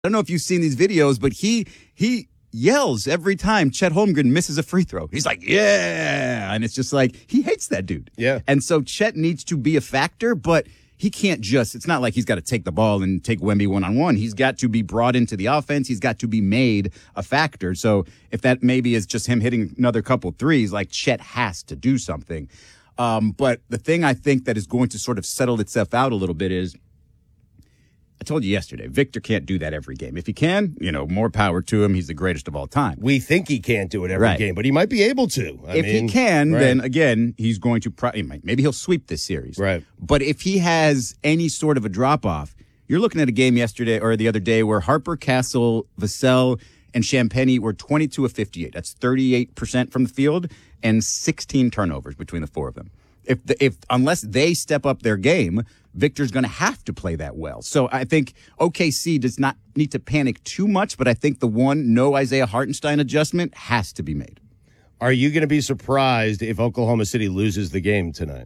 I don't know if you've seen these videos, but he yells every time Chet Holmgren misses a free throw. He's like, yeah. And it's just like, he hates that dude. Yeah. And so Chet needs to be a factor, but he can't just, it's not like he's got to take the ball and take Wemby one-on-one. He's got to be brought into the offense. He's got to be made a factor. So if that maybe is just him hitting another couple threes, like Chet has to do something. But the thing I think that is going to sort of settle itself out a little bit is, I told you yesterday, Victor can't do that every game. If he can, more power to him. He's the greatest of all time. We think he can't do it every game, but he might be able to. If he can, then again, he's going to maybe he'll sweep this series. Right. But if he has any sort of a drop-off, you're looking at a game yesterday or the other day where Harper, Castle, Vassell, and Champagny were 22 of 58. That's 38% from the field and 16 turnovers between the four of them. Unless they step up their game, Victor's going to have to play that well. So I think OKC does not need to panic too much, but I think the no Isaiah Hartenstein adjustment has to be made. Are you going to be surprised if Oklahoma City loses the game tonight?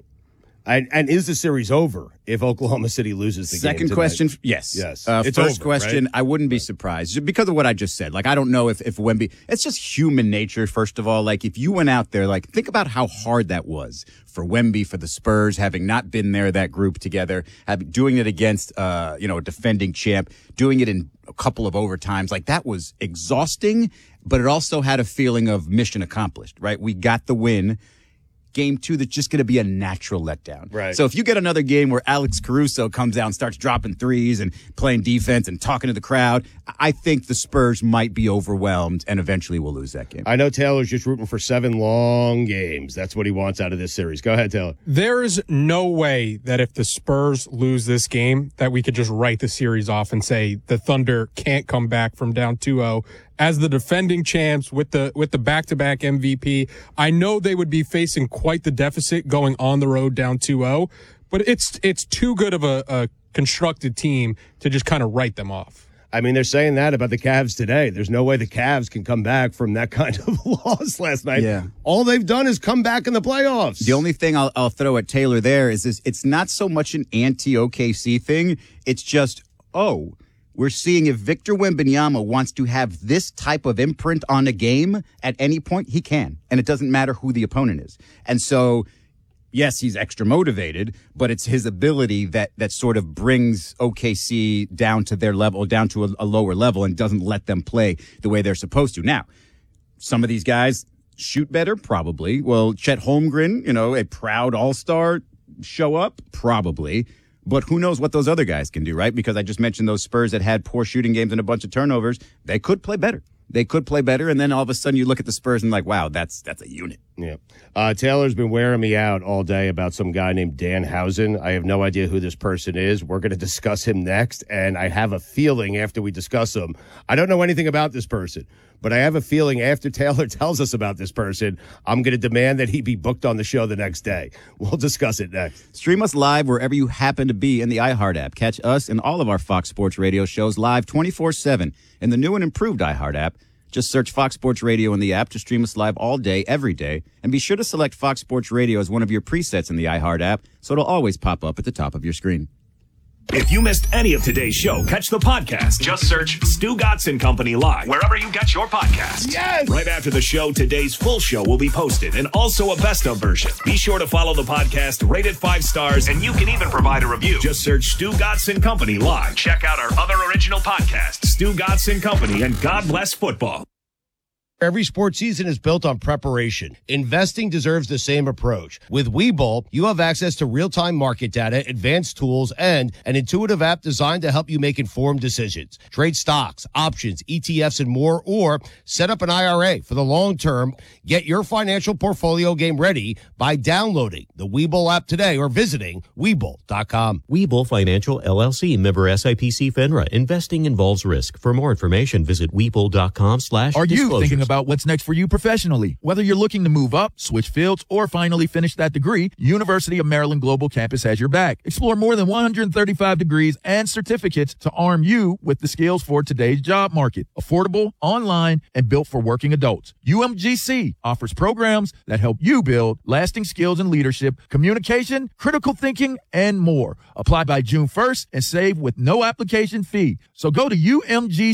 And is the series over if Oklahoma City loses the game tonight? Second question, yes. It's first over, question, right? I wouldn't be surprised because of what I just said. Like, I don't know if Wemby, it's just human nature, first of all. Like, if you went out there, like, think about how hard that was for Wemby, for the Spurs, having not been there, that group together, doing it against, a defending champ, doing it in a couple of overtimes. Like, that was exhausting, but it also had a feeling of mission accomplished, right? We got the win. Game 2 that's just going to be a natural letdown. Right. So if you get another game where Alex Caruso comes out and starts dropping threes and playing defense and talking to the crowd, I think the Spurs might be overwhelmed and eventually will lose that game. I know Taylor's just rooting for 7 long games. That's what he wants out of this series. Go ahead, Taylor. There is no way that if the Spurs lose this game that we could just write the series off and say the Thunder can't come back from down 2-0. As the defending champs with the back-to-back MVP, I know they would be facing quite the deficit going on the road down 2-0, but it's too good of a constructed team to just kind of write them off. I mean, they're saying that about the Cavs today. There's no way the Cavs can come back from that kind of loss last night. Yeah. All they've done is come back in the playoffs. The only thing I'll throw at Taylor there is this, it's not so much an anti-OKC thing. It's just, we're seeing if Victor Wembanyama wants to have this type of imprint on a game at any point, he can. And it doesn't matter who the opponent is. And so, yes, he's extra motivated, but it's his ability that sort of brings OKC down to their level, down to a lower level, and doesn't let them play the way they're supposed to. Now, some of these guys shoot better, probably. Well, Chet Holmgren, a proud all-star, show up, probably. But who knows what those other guys can do, right? Because I just mentioned those Spurs that had poor shooting games and a bunch of turnovers. They could play better. And then all of a sudden you look at the Spurs and like, wow, that's a unit. Yeah. Taylor's been wearing me out all day about some guy named Dan Housen. I have no idea who this person is. We're going to discuss him next, and I have a feeling after we discuss him, I don't know anything about this person, but I have a feeling after Taylor tells us about this person, I'm going to demand that he be booked on the show the next day. We'll discuss it next. Stream us live wherever you happen to be in the iHeart app. Catch us and all of our Fox Sports Radio shows live 24/7 in the new and improved iHeart app. Just search Fox Sports Radio in the app to stream us live all day, every day. And be sure to select Fox Sports Radio as one of your presets in the iHeart app so it'll always pop up at the top of your screen. If you missed any of today's show, catch the podcast. Just search Stu Gotson Company Live, wherever you get your podcasts. Yes! Right after the show, today's full show will be posted, and also a best-of version. Be sure to follow the podcast, rate it 5 stars, and you can even provide a review. Just search Stu Gotson Company Live. Check out our other original podcasts, Stu Gotson Company and God Bless Football. Every sports season is built on preparation. Investing deserves the same approach. With Webull, you have access to real-time market data, advanced tools, and an intuitive app designed to help you make informed decisions. Trade stocks, options, ETFs, and more, or set up an IRA for the long term. Get your financial portfolio game ready by downloading the Webull app today or visiting Webull.com. Webull Financial, LLC, member SIPC FINRA. Investing involves risk. For more information, visit Webull.com/disclosures. Are you thinking about what's next for you professionally. Whether you're looking to move up, switch fields, or finally finish that degree, University of Maryland Global Campus has your back. Explore more than 135 degrees and certificates to arm you with the skills for today's job market. Affordable, online, and built for working adults. UMGC offers programs that help you build lasting skills in leadership, communication, critical thinking, and more. Apply by June 1st and save with no application fee. So go to UMGC